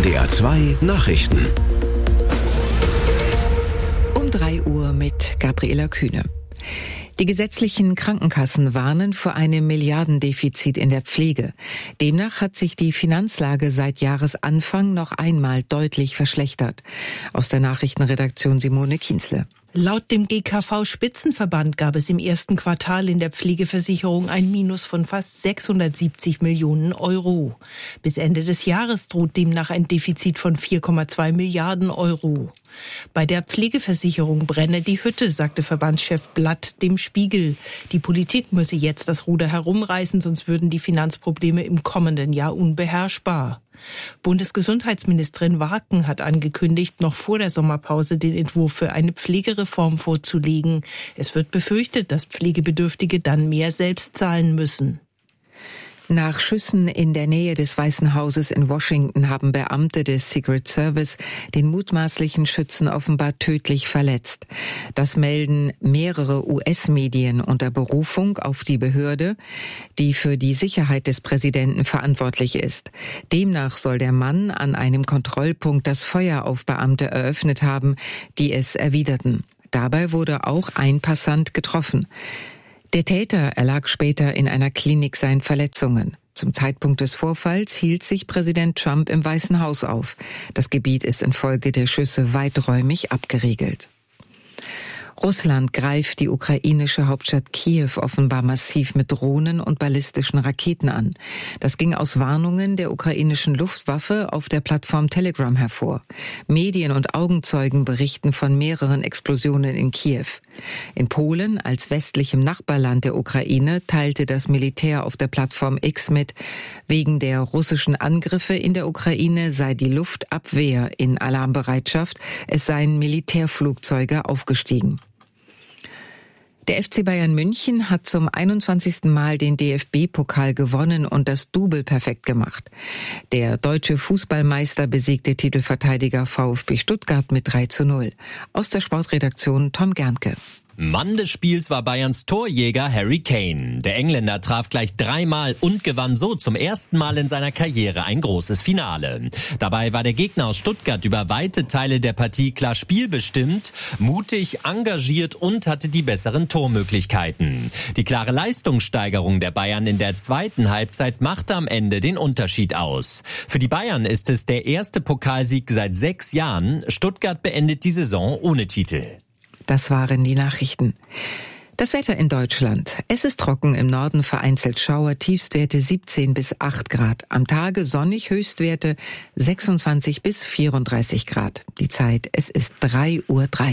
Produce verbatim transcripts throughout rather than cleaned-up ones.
D R zwei Nachrichten. Um drei Uhr mit Gabriela Kühne. Die gesetzlichen Krankenkassen warnen vor einem Milliardendefizit in der Pflege. Demnach hat sich die Finanzlage seit Jahresanfang noch einmal deutlich verschlechtert. Aus der Nachrichtenredaktion Simone Kienzle. Laut dem G K V-Spitzenverband gab es im ersten Quartal in der Pflegeversicherung ein Minus von fast sechshundertsiebzig Millionen Euro. Bis Ende des Jahres droht demnach ein Defizit von vier Komma zwei Milliarden Euro. Bei der Pflegeversicherung brenne die Hütte, sagte Verbandschef Blatt dem Spiegel. Die Politik müsse jetzt das Ruder herumreißen, sonst würden die Finanzprobleme im kommenden Jahr unbeherrschbar. Bundesgesundheitsministerin Warken hat angekündigt, noch vor der Sommerpause den Entwurf für eine Pflegereform vorzulegen. Es wird befürchtet, dass Pflegebedürftige dann mehr selbst zahlen müssen. Nach Schüssen in der Nähe des Weißen Hauses in Washington haben Beamte des Secret Service den mutmaßlichen Schützen offenbar tödlich verletzt. Das melden mehrere U S-Medien unter Berufung auf die Behörde, die für die Sicherheit des Präsidenten verantwortlich ist. Demnach soll der Mann an einem Kontrollpunkt das Feuer auf Beamte eröffnet haben, die es erwiderten. Dabei wurde auch ein Passant getroffen. Der Täter erlag später in einer Klinik seinen Verletzungen. Zum Zeitpunkt des Vorfalls hielt sich Präsident Trump im Weißen Haus auf. Das Gebiet ist infolge der Schüsse weiträumig abgeriegelt. Russland greift die ukrainische Hauptstadt Kiew offenbar massiv mit Drohnen und ballistischen Raketen an. Das ging aus Warnungen der ukrainischen Luftwaffe auf der Plattform Telegram hervor. Medien und Augenzeugen berichten von mehreren Explosionen in Kiew. In Polen, als westlichem Nachbarland der Ukraine, teilte das Militär auf der Plattform X mit, wegen der russischen Angriffe in der Ukraine sei die Luftabwehr in Alarmbereitschaft, es seien Militärflugzeuge aufgestiegen. Der F C Bayern München hat zum einundzwanzigsten Mal den D F B-Pokal gewonnen und das Double perfekt gemacht. Der deutsche Fußballmeister besiegte Titelverteidiger VfB Stuttgart mit drei zu null. Aus der Sportredaktion Tom Gernke. Mann des Spiels war Bayerns Torjäger Harry Kane. Der Engländer traf gleich dreimal und gewann so zum ersten Mal in seiner Karriere ein großes Finale. Dabei war der Gegner aus Stuttgart über weite Teile der Partie klar spielbestimmt, mutig, engagiert und hatte die besseren Tormöglichkeiten. Die klare Leistungssteigerung der Bayern in der zweiten Halbzeit machte am Ende den Unterschied aus. Für die Bayern ist es der erste Pokalsieg seit sechs Jahren. Stuttgart beendet die Saison ohne Titel. Das waren die Nachrichten. Das Wetter in Deutschland. Es ist trocken, im Norden vereinzelt Schauer, Tiefstwerte siebzehn bis acht Grad. Am Tage sonnig, Höchstwerte sechsundzwanzig bis vierunddreißig Grad. Die Zeit, es ist drei Uhr drei.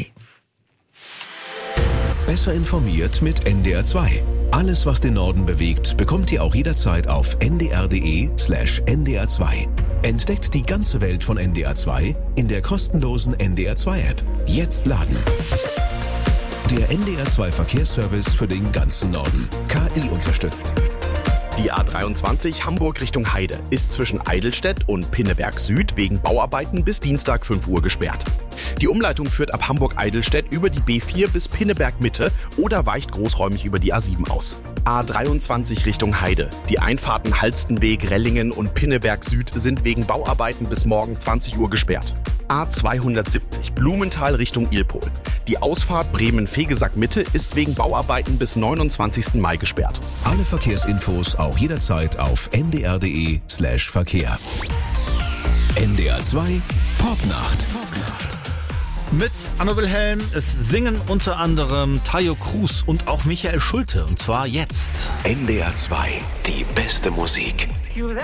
Besser informiert mit N D R zwei. Alles, was den Norden bewegt, bekommt ihr auch jederzeit auf n d r punkt d e slash n d r zwei. Entdeckt die ganze Welt von N D R zwei in der kostenlosen N D R zwei App. Jetzt laden. Der N D R zwei Verkehrsservice für den ganzen Norden. K I unterstützt. Die A dreiundzwanzig Hamburg Richtung Heide ist zwischen Eidelstedt und Pinneberg Süd wegen Bauarbeiten bis Dienstag fünf Uhr gesperrt. Die Umleitung führt ab Hamburg-Eidelstedt über die B vier bis Pinneberg Mitte oder weicht großräumig über die A sieben aus. A dreiundzwanzig Richtung Heide. Die Einfahrten Halstenweg, Rellingen und Pinneberg Süd sind wegen Bauarbeiten bis morgen zwanzig Uhr gesperrt. A zweihundertsiebzig Blumenthal Richtung Ilpol. Die Ausfahrt Bremen-Fegesack Mitte ist wegen Bauarbeiten bis neunundzwanzigsten Mai gesperrt. Alle Verkehrsinfos auch jederzeit auf n d r punkt d e slash Verkehr. N D R zwei Popnacht. Mit Anno Wilhelm, es singen unter anderem Tayo Cruz und auch Michael Schulte, und zwar jetzt. N D R zwei, die beste Musik. You